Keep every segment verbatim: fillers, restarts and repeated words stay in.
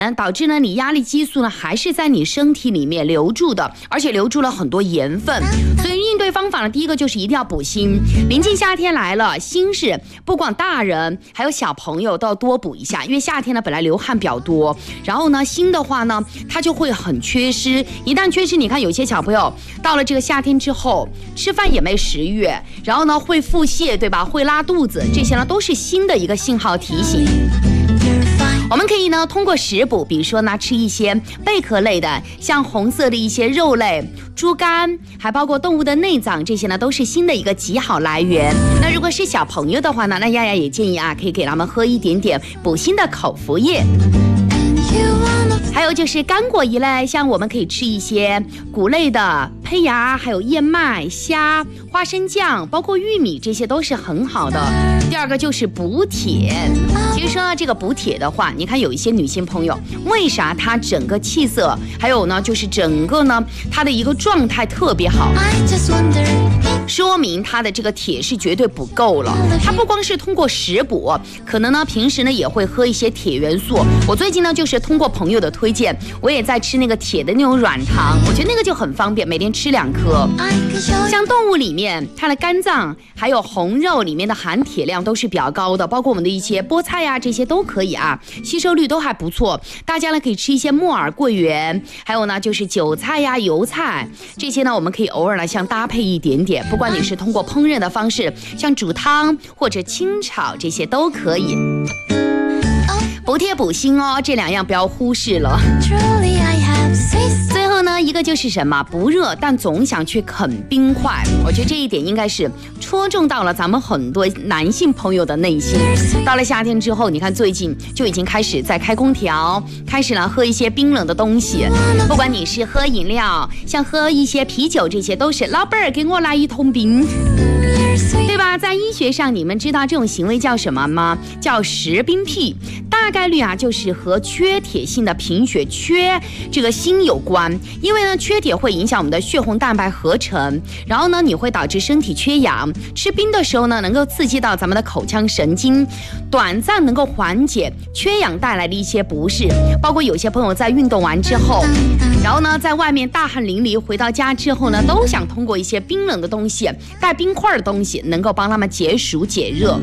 导致呢你压力激素呢还是在你身体里面留住的，而且留住了很多盐分。所以应对方法呢，第一个就是一定要补锌。临近夏天来了，锌是不管大人还有小朋友都要多补一下，因为夏天呢本来流汗比较多，然后呢锌的话呢它就会很缺失，一旦缺失，你看有些小朋友到了这个夏天之后吃饭也没食欲，然后呢会腹泻，对吧？会拉肚子，这些呢都是锌的一个信号提醒。我们可以呢通过食补，比如说呢吃一些贝壳类的，像红色的一些肉类、猪肝，还包括动物的内脏，这些呢都是锌的一个极好来源。那如果是小朋友的话呢，那亚亚也建议啊，可以给他们喝一点点补锌的口服液。还有就是干果一类，像我们可以吃一些谷类的胚芽，还有燕麦、虾、花生酱，包括玉米，这些都是很好的。第二个就是补铁。其实说到这个补铁的话，你看有一些女性朋友，为啥她整个气色，还有呢就是整个呢她的一个状态特别好，说明她的这个铁是绝对不够了。她不光是通过食补，可能呢平时呢也会喝一些铁元素。我最近呢就是通过朋友的推荐，我也在吃那个铁的那种软糖，我觉得那个就很方便，每天吃两颗。像动物里面，它的肝脏还有红肉里面的含铁量都是比较高的，包括我们的一些菠菜呀、啊，这些都可以啊，吸收率都还不错。大家呢可以吃一些木耳、桂圆，还有呢就是韭菜呀、油菜，这些呢我们可以偶尔呢像搭配一点点，不管你是通过烹饪的方式，像煮汤或者清炒，这些都可以。补铁补锌哦，这两样不要忽视了。最后呢，一个就是什么不热，但总想去啃冰块。我觉得这一点应该是戳中到了咱们很多男性朋友的内心。到了夏天之后，你看最近就已经开始在开空调，开始呢喝一些冰冷的东西。不管你是喝饮料，像喝一些啤酒，这些都是老板儿给我来一桶冰。对吧？在医学上，你们知道这种行为叫什么吗？叫食冰癖。大概率啊，就是和缺铁性的贫血、缺这个锌有关。因为呢，缺铁会影响我们的血红蛋白合成，然后呢，你会导致身体缺氧。吃冰的时候呢，能够刺激到咱们的口腔神经，短暂能够缓解缺氧带来的一些不适。包括有些朋友在运动完之后，然后呢，在外面大汗淋漓，回到家之后呢，都想通过一些冰冷的东西、带冰块的东西，能够帮他们解暑解热。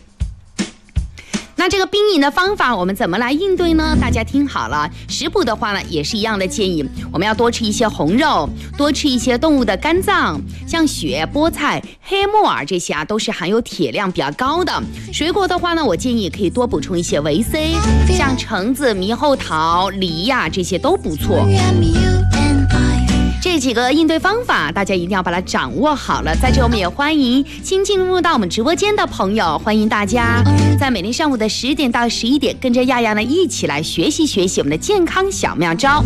那这个冰饮的方法我们怎么来应对呢？大家听好了，食补的话呢也是一样的建议，我们要多吃一些红肉，多吃一些动物的肝脏，像雪、菠菜、黑木耳这些啊都是含有铁量比较高的。水果的话呢，我建议可以多补充一些维 C， 像橙子、猕猴桃、梨呀、啊、这些都不错。这几个应对方法，大家一定要把它掌握好了。在这我们也欢迎新进入到我们直播间的朋友，欢迎大家在每天上午的十点到十一点，跟着亚亚呢一起来学习学习我们的健康小妙招。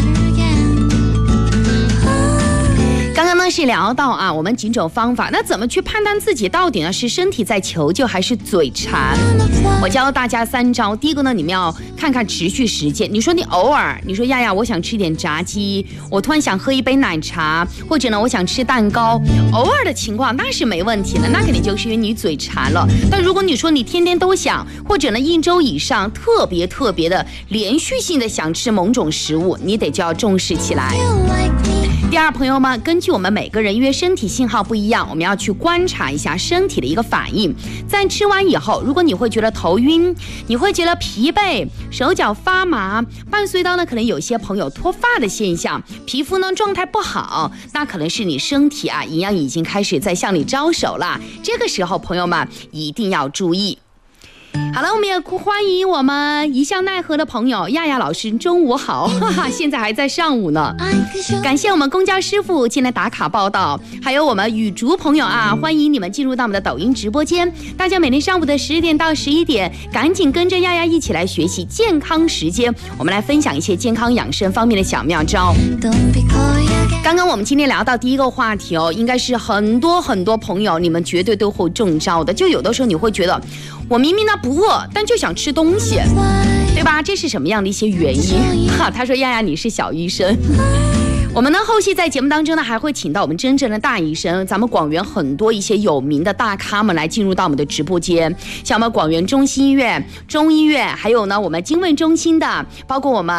刚刚呢是聊到啊，我们几种方法，那怎么去判断自己到底呢是身体在求救还是嘴馋？我教大家三招。第一个呢，你们要看看持续时间。你说你偶尔，你说亚亚，我想吃点炸鸡，我突然想喝一杯奶茶，或者呢我想吃蛋糕，偶尔的情况那是没问题的，那肯定就是因为你嘴馋了。但如果你说你天天都想，或者呢一周以上特别特别的连续性的想吃某种食物，你得就要重视起来。第二，朋友们，根据我们每个人因为身体信号不一样，我们要去观察一下身体的一个反应。在吃完以后，如果你会觉得头晕，你会觉得疲惫，手脚发麻，伴随到呢可能有些朋友脱发的现象，皮肤呢状态不好，那可能是你身体啊营养已经开始在向你招手了。这个时候，朋友们一定要注意。好了，我们也欢迎我们一向奈何的朋友亚亚老师，中午好，哈哈，现在还在上午呢。感谢我们公交师傅进来打卡报道，还有我们雨竹朋友啊，欢迎你们进入到我们的抖音直播间。大家每天上午的十点到十一点，赶紧跟着亚亚一起来学习健康时间，我们来分享一些健康养生方面的小妙招。刚刚我们今天聊到第一个话题哦，应该是很多很多朋友你们绝对都会中招的，就有的时候你会觉得我明明呢不饿，但就想吃东西，对吧？这是什么样的一些原因？哈，他说亚亚你是小医生。我们呢后续在节目当中呢还会请到我们真正的大医生，咱们广元很多一些有名的大咖们来进入到我们的直播间，像我们广元中心医院、中医院，还有呢我们精卫中心的，包括我们